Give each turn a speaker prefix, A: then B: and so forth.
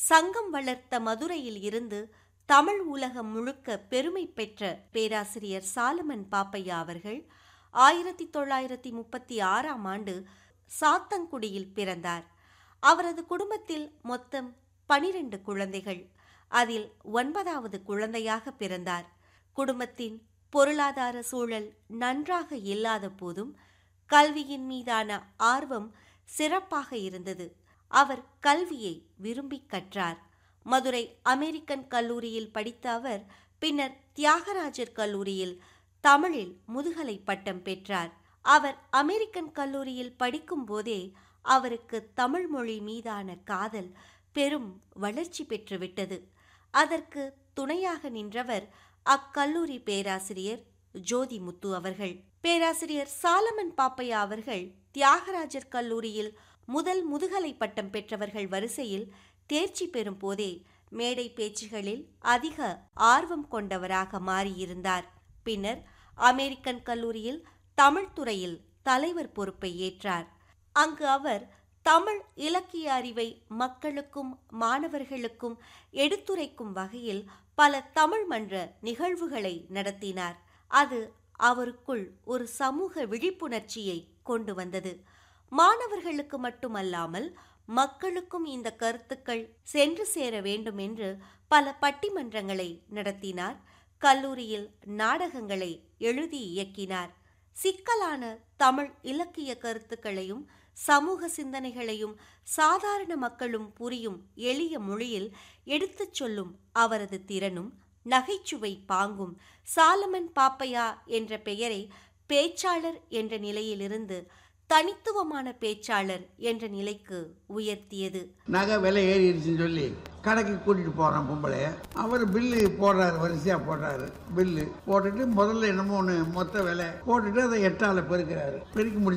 A: சங்கம் வளர்த்த மதுரையில் இருந்து தமிழ் உலகம் முழுக்க பெருமை பெற்ற பேராசிரியர் சாலமன் பாப்பையா அவர்கள் 1936ஆம் ஆண்டு சாத்தன்குடியில் பிறந்தார். அவரது குடும்பத்தில் மொத்தம் 12 குழந்தைகள். அதில் 9வது குழந்தையாக பிறந்தார். குடும்பத்தின் பொருளாதார சூழல் நன்றாக இல்லாத போதும் கல்வியின் மீதான ஆர்வம் சிறப்பாக இருந்தது. அவர் கல்வியை விரும்பி கற்றார். மதுரை அமெரிக்கன் கல்லூரியில் படித்த அவர் பின்னர் தியாகராஜர் கல்லூரியில் தமிழில் முதுகலை பட்டம் பெற்றார். அவர் அமெரிக்கன் கல்லூரியில் படிக்கும் போதே அவருக்கு தமிழ் மொழி மீதான காதல் பெரும் வளர்ச்சி பெற்றுவிட்டது. அதற்கு துணையாக நின்றவர் அக்கல்லூரி பேராசிரியர் ஜோதிமுத்து அவர்கள். பேராசிரியர் சாலமன் பாப்பையா அவர்கள் தியாகராஜர் கல்லூரியில் முதல் முதுகலை பட்டம் பெற்றவர்கள் வரிசையில் தேர்ச்சி பெறும் போதே மேடை பேச்சுகளில் அதிக ஆர்வம் கொண்டவராக மாறியிருந்தார். பின்னர் அமெரிக்கன் கல்லூரியில் தமிழ் துறையில் தலைவர் பொறுப்பை ஏற்றார். அங்கு அவர் தமிழ் இலக்கிய அறிவை மக்களுக்கும் மாணவர்களுக்கும் எடுத்துரைக்கும் வகையில் பல தமிழ் மன்ற நிகழ்வுகளை நடத்தினார். அது அவருக்குள் ஒரு சமூக விழிப்புணர்ச்சியை கொண்டு வந்தது. மாணவர்களுக்கு மட்டுமல்லாமல் மக்களுக்கும் இந்த கருத்துக்கள் சென்று சேர வேண்டும் என்று பல பட்டிமன்றங்களை நடத்தினார். கல்லூரியில் நாடகங்களை எழுதி இயக்கினார். சிக்கலான தமிழ் இலக்கிய கருத்துக்களையும் சமூக சிந்தனைகளையும் சாதாரண மக்களும் புரியும் எளிய மொழியில் எடுத்துச் சொல்லும் அவரது திறனும் நகைச்சுவை பாங்கும் சாலமன் பாப்பையா என்ற பெயரை பேச்சாளர் என்ற நிலையிலிருந்து தனித்துவமான பேச்சாளர் என்ற நிலைக்கு உயர்த்தியது.
B: நகை விலை ஏறிடுச்சுன்னு சொல்லி கடைக்கு கூட்டிட்டு போறான் பொம்பளைய. அவர் பில்லு போடுறாரு, வரிசையா போடுறாரு. பில்லு போட்டுட்டு முதல்ல என்னமோ ஒன்று மொத்த விலை போட்டுட்டு அதை 8ஆல பெருக்கிறாரு. பெருக்கி